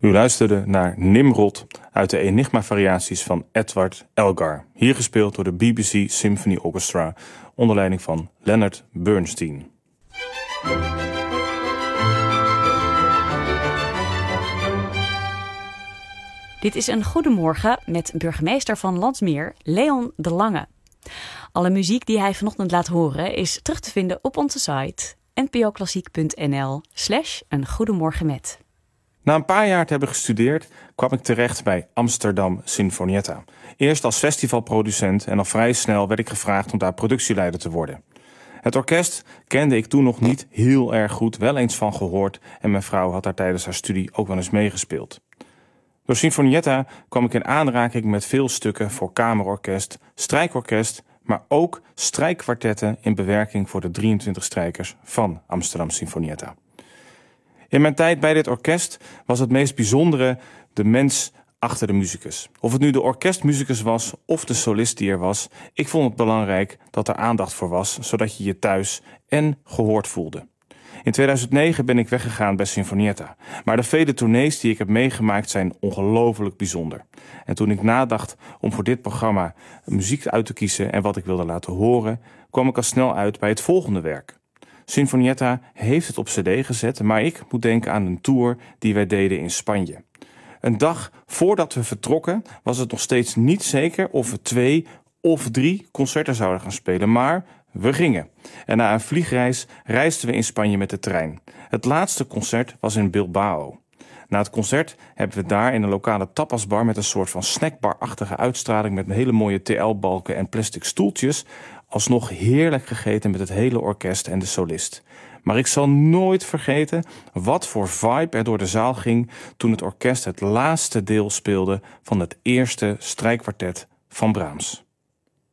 U luisterde naar Nimrod uit de Enigma-variaties van Edward Elgar. Hier gespeeld door de BBC Symphony Orchestra onder leiding van Leonard Bernstein. Dit is een Goedemorgen met burgemeester van Landsmeer, Leon de Lange. Alle muziek die hij vanochtend laat horen is terug te vinden op onze site npoklassiek.nl/eengoedemorgenmet. Na een paar jaar te hebben gestudeerd kwam ik terecht bij Amsterdam Sinfonietta. Eerst als festivalproducent en al vrij snel werd ik gevraagd om daar productieleider te worden. Het orkest kende ik toen nog niet heel erg goed, wel eens van gehoord en mijn vrouw had daar tijdens haar studie ook wel eens meegespeeld. Door Sinfonietta kwam ik in aanraking met veel stukken voor kamerorkest, strijkorkest, maar ook strijkkwartetten in bewerking voor de 23 strijkers van Amsterdam Sinfonietta. In mijn tijd bij dit orkest was het meest bijzondere de mens achter de muzikus. Of het nu de orkestmuzikus was of de solist die er was, ik vond het belangrijk dat er aandacht voor was, zodat je je thuis en gehoord voelde. In 2009 ben ik weggegaan bij Sinfonietta, maar de vele tournees die ik heb meegemaakt zijn ongelooflijk bijzonder. En toen ik nadacht om voor dit programma muziek uit te kiezen en wat ik wilde laten horen, kwam ik al snel uit bij het volgende werk. Sinfonietta heeft het op cd gezet, maar ik moet denken aan een tour die wij deden in Spanje. Een dag voordat we vertrokken was het nog steeds niet zeker of we 2 of 3 concerten zouden gaan spelen, maar we gingen. En na een vliegreis reisden we in Spanje met de trein. Het laatste concert was in Bilbao. Na het concert hebben we daar in een lokale tapasbar met een soort van snackbar-achtige uitstraling met hele mooie TL-balken en plastic stoeltjes alsnog heerlijk gegeten met het hele orkest en de solist. Maar ik zal nooit vergeten wat voor vibe er door de zaal ging toen het orkest het laatste deel speelde van het eerste strijkkwartet van Brahms.